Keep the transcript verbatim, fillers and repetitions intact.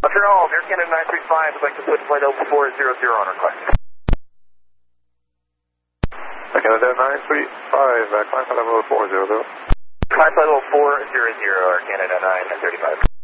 After all, Air Canada nine three five would like to put flight level four zero zero on request. Air Canada nine three five, uh, climb flight level four zero zero. Climb flight level four zero zero, Air Canada nine thirty-five.